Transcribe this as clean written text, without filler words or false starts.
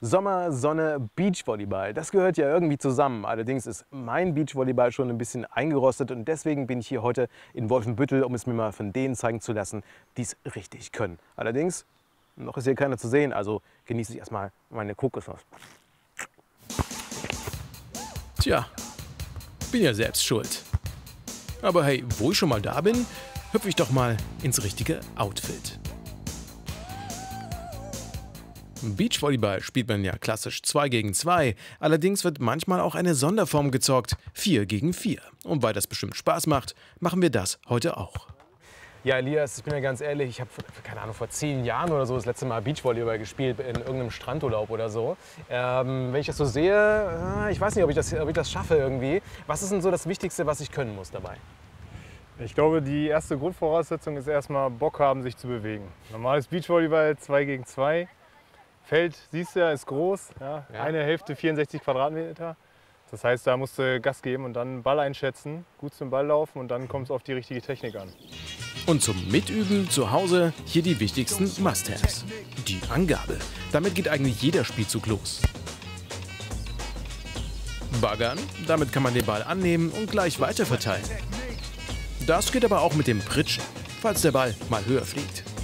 Sommer, Sonne, Beachvolleyball, das gehört ja irgendwie zusammen. Allerdings ist mein Beachvolleyball schon ein bisschen eingerostet und deswegen bin ich hier heute in Wolfenbüttel, um es mir mal von denen zeigen zu lassen, die es richtig können. Allerdings, noch ist hier keiner zu sehen, also genieße ich erstmal meine Kokosnuss. Tja, bin ja selbst schuld. Aber hey, wo ich schon mal da bin, hüpfe ich doch mal ins richtige Outfit. Beachvolleyball spielt man ja klassisch 2 gegen 2, allerdings wird manchmal auch eine Sonderform gezockt, 4 gegen 4. Und weil das bestimmt Spaß macht, machen wir das heute auch. Ja, Elias, ich bin ja ganz ehrlich, ich habe, keine Ahnung, vor 10 Jahren oder so das letzte Mal Beachvolleyball gespielt, in irgendeinem Strandurlaub oder so. Wenn ich das so sehe, ich weiß nicht, ob ich das schaffe irgendwie. Was ist denn so das Wichtigste, was ich können muss dabei? Ich glaube, die erste Grundvoraussetzung ist erstmal Bock haben, sich zu bewegen. Normales Beachvolleyball 2 gegen 2. Feld, siehst du ja, ist groß, ja. Eine Hälfte 64 Quadratmeter. Das heißt, da musst du Gas geben und dann Ball einschätzen, gut zum Ball laufen und dann kommt es auf die richtige Technik an. Und zum Mitüben zu Hause hier die wichtigsten Must-Haves. Die Angabe. Damit geht eigentlich jeder Spielzug los. Baggern. Damit kann man den Ball annehmen und gleich weiter verteilen. Das geht aber auch mit dem Pritschen, falls der Ball mal höher fliegt.